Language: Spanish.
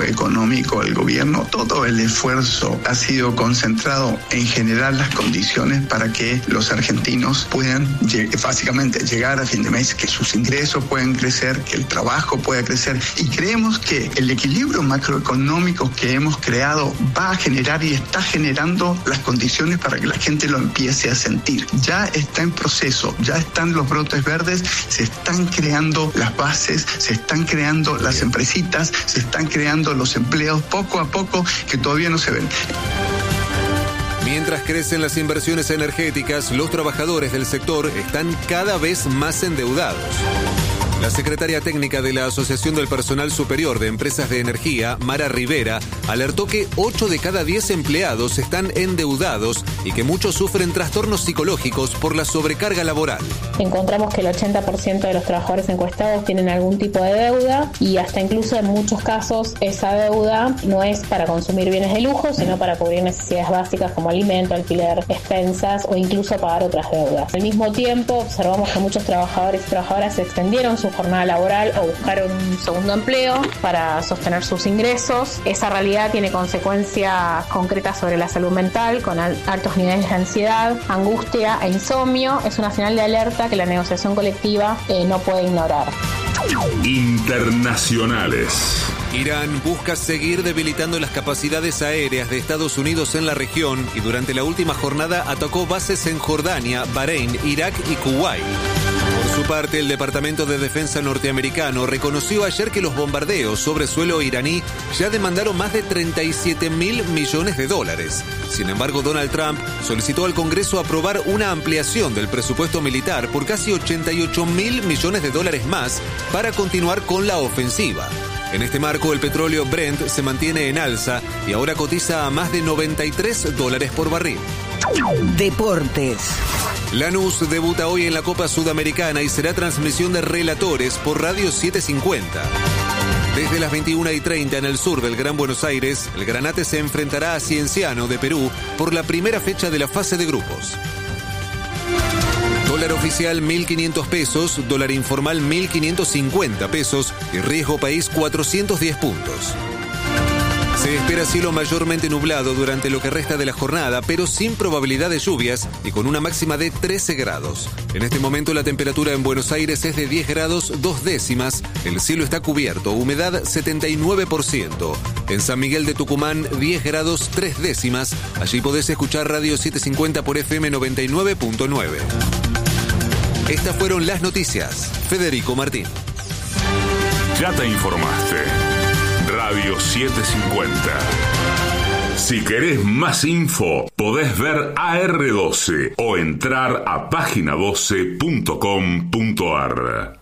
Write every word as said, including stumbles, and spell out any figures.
económico del gobierno, todo el esfuerzo ha sido concentrado en generar las condiciones para que los argentinos puedan básicamente llegar a fin de mes, que sus ingresos puedan crecer, que el trabajo pueda crecer, y creemos que el equilibrio macroeconómico que hemos creado va a generar y está generando las condiciones para que la gente lo empiece a sentir. Ya está en proceso, ya están los brotes verdes, se están creando las bases, se están creando las empresitas, se están creando los empleos poco a poco que todavía no se ven. Mientras crecen las inversiones energéticas, los trabajadores del sector están cada vez más endeudados. La secretaria técnica de la Asociación del Personal Superior de Empresas de Energía, Mara Rivera, alertó que ocho de cada diez empleados están endeudados y que muchos sufren trastornos psicológicos por la sobrecarga laboral. Encontramos que el ochenta por ciento de los trabajadores encuestados tienen algún tipo de deuda, y hasta incluso en muchos casos esa deuda no es para consumir bienes de lujo, sino para cubrir necesidades básicas como alimento, alquiler, expensas o incluso pagar otras deudas. Al mismo tiempo, observamos que muchos trabajadores y trabajadoras extendieron su jornada laboral o buscaron un segundo empleo para sostener sus ingresos. Esa realidad tiene consecuencias concretas sobre la salud mental, con altos niveles de ansiedad, angustia e insomnio. Es una señal de alerta que la negociación colectiva eh, no puede ignorar. Internacionales. Irán busca seguir debilitando las capacidades aéreas de Estados Unidos en la región y durante la última jornada atacó bases en Jordania, Bahrein, Irak y Kuwait. Por su parte, el Departamento de Defensa norteamericano reconoció ayer que los bombardeos sobre suelo iraní ya demandaron más de treinta y siete mil millones de dólares. Sin embargo, Donald Trump solicitó al Congreso aprobar una ampliación del presupuesto militar por casi ochenta y ocho mil millones de dólares más para continuar con la ofensiva. En este marco, el petróleo Brent se mantiene en alza y ahora cotiza a más de noventa y tres dólares por barril. Deportes. Lanús debuta hoy en la Copa Sudamericana y será transmisión de relatores por Radio setecientos cincuenta. Desde las veintiuna y treinta en el sur del Gran Buenos Aires, el Granate se enfrentará a Cienciano de Perú por la primera fecha de la fase de grupos. Dólar oficial mil quinientos pesos, dólar informal mil quinientos cincuenta pesos y riesgo país cuatrocientos diez puntos. Se espera cielo mayormente nublado durante lo que resta de la jornada, pero sin probabilidad de lluvias y con una máxima de trece grados. En este momento la temperatura en Buenos Aires es de diez grados dos décimas, el cielo está cubierto, humedad setenta y nueve por ciento. En San Miguel de Tucumán diez grados tres décimas, allí podés escuchar Radio setecientos cincuenta por F M noventa y nueve punto nueve. Estas fueron las noticias. Federico Martín. Ya te informaste. Radio setecientos cincuenta. Si querés más info, podés ver A R doce o entrar a página doce punto com punto ar.